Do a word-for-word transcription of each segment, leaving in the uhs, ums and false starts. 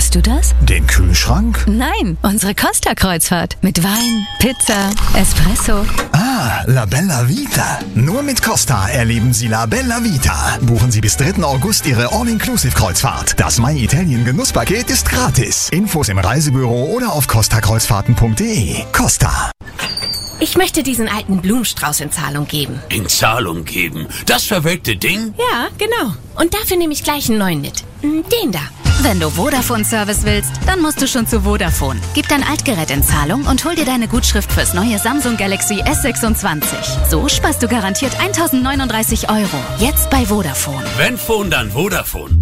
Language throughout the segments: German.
Meinst du das? Den Kühlschrank? Nein, unsere Costa-Kreuzfahrt. Mit Wein, Pizza, Espresso. Ah, La Bella Vita. Nur mit Costa erleben Sie La Bella Vita. Buchen Sie bis dritten August Ihre All-Inclusive-Kreuzfahrt. Das My Italien Genusspaket ist gratis. Infos im Reisebüro oder auf costa kreuzfahrten punkt de. Costa. Ich möchte diesen alten Blumenstrauß in Zahlung geben. In Zahlung geben? Das verwelkte Ding? Ja, genau. Und dafür nehme ich gleich einen neuen mit. Den da. Wenn du Vodafone-Service willst, dann musst du schon zu Vodafone. Gib dein Altgerät in Zahlung und hol dir deine Gutschrift fürs neue Samsung Galaxy S sechsundzwanzig. So sparst du garantiert tausendneununddreißig Euro. Jetzt bei Vodafone. Wenn Phone, dann Vodafone.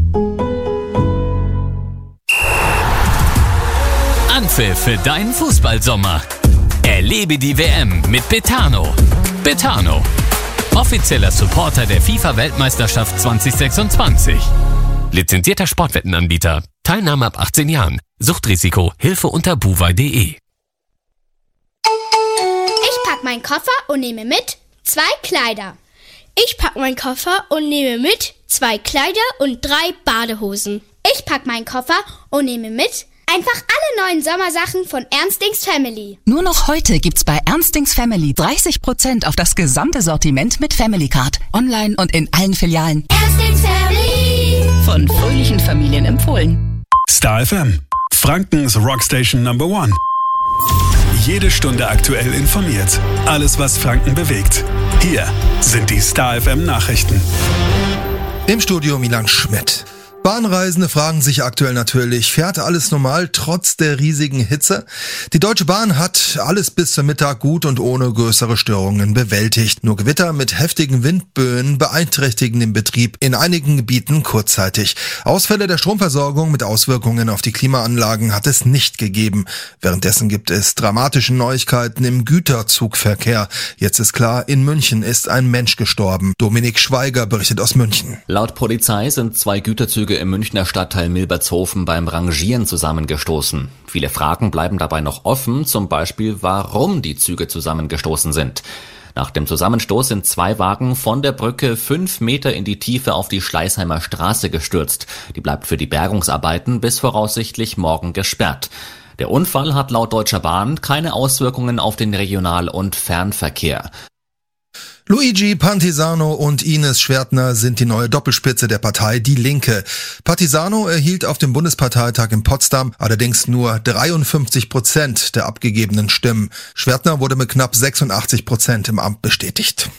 Anpfiff für deinen Fußballsommer. Erlebe die W M mit Betano. Betano, offizieller Supporter der FIFA-Weltmeisterschaft zwanzig sechsundzwanzig. Lizenzierter Sportwettenanbieter. Teilnahme ab achtzehn Jahren. Suchtrisiko. Hilfe unter buwei punkt de. Ich pack meinen Koffer und nehme mit zwei Kleider. Ich pack meinen Koffer und nehme mit zwei Kleider und drei Badehosen. Ich pack meinen Koffer und nehme mit einfach alle neuen Sommersachen von Ernstings Family. Nur noch heute gibt's bei Ernstings Family dreißig Prozent auf das gesamte Sortiment mit Family Card. Online und in allen Filialen. Ernstings Family. Von fröhlichen Familien empfohlen. Star F M. Frankens Rockstation Number One. Jede Stunde aktuell informiert. Alles, was Franken bewegt. Hier sind die Star F M Nachrichten. Im Studio Milan Schmidt. Bahnreisende fragen sich aktuell natürlich, fährt alles normal trotz der riesigen Hitze? Die Deutsche Bahn hat alles bis zum Mittag gut und ohne größere Störungen bewältigt. Nur Gewitter mit heftigen Windböen beeinträchtigen den Betrieb in einigen Gebieten kurzzeitig. Ausfälle der Stromversorgung mit Auswirkungen auf die Klimaanlagen hat es nicht gegeben. Währenddessen gibt es dramatische Neuigkeiten im Güterzugverkehr. Jetzt ist klar, in München ist ein Mensch gestorben. Dominik Schweiger berichtet aus München. Laut Polizei sind zwei Güterzüge im Münchner Stadtteil Milbertshofen beim Rangieren zusammengestoßen. Viele Fragen bleiben dabei noch offen, zum Beispiel, warum die Züge zusammengestoßen sind. Nach dem Zusammenstoß sind zwei Wagen von der Brücke fünf Meter in die Tiefe auf die Schleißheimer Straße gestürzt. Die bleibt für die Bergungsarbeiten bis voraussichtlich morgen gesperrt. Der Unfall hat laut Deutscher Bahn keine Auswirkungen auf den Regional- und Fernverkehr. Luigi Pantisano und Ines Schwertner sind die neue Doppelspitze der Partei Die Linke. Pantisano erhielt auf dem Bundesparteitag in Potsdam allerdings nur dreiundfünfzig Prozent der abgegebenen Stimmen. Schwertner wurde mit knapp sechsundachtzig Prozent im Amt bestätigt.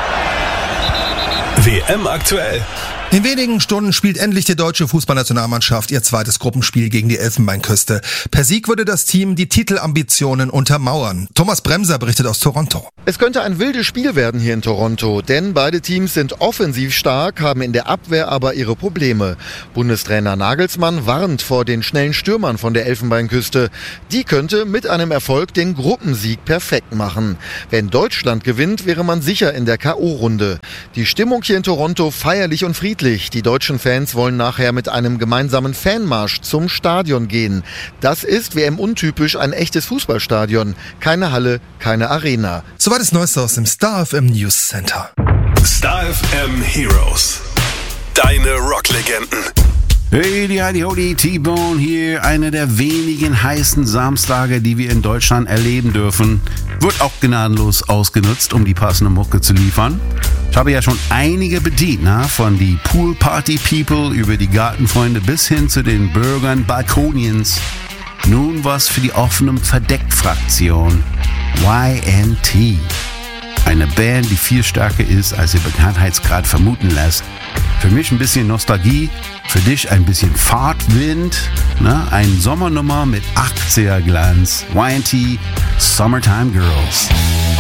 W M aktuell. In wenigen Stunden spielt endlich die deutsche Fußballnationalmannschaft ihr zweites Gruppenspiel gegen die Elfenbeinküste. Per Sieg würde das Team die Titelambitionen untermauern. Thomas Bremser berichtet aus Toronto. Es könnte ein wildes Spiel werden hier in Toronto, denn beide Teams sind offensiv stark, haben in der Abwehr aber ihre Probleme. Bundestrainer Nagelsmann warnt vor den schnellen Stürmern von der Elfenbeinküste. Die könnte mit einem Erfolg den Gruppensieg perfekt machen. Wenn Deutschland gewinnt, wäre man sicher in der K O-Runde. Die Stimmung hier in Toronto feierlich und friedlich. Die deutschen Fans wollen nachher mit einem gemeinsamen Fanmarsch zum Stadion gehen. Das ist W M-untypisch ein echtes Fußballstadion. Keine Halle, keine Arena. Soweit das Neueste aus dem Star F M News Center. Star F M Heroes. Deine Rocklegenden. Hey, die Heidi Hodi, T-Bone hier. Einer der wenigen heißen Samstage, die wir in Deutschland erleben dürfen. Wird auch gnadenlos ausgenutzt, um die passende Mucke zu liefern. Ich habe ja schon einige bedient, na? Von die Pool Party People über die Gartenfreunde bis hin zu den Bürgern Balkoniens. Nun was für die offenen Verdeckt-Fraktion. Y N T. Eine Band, die viel stärker ist, als ihr Bekanntheitsgrad vermuten lässt. Für mich ein bisschen Nostalgie, für dich ein bisschen Fahrtwind, ne? Ein Sommernummer mit achtziger Glanz. Y N T, Summertime Girls.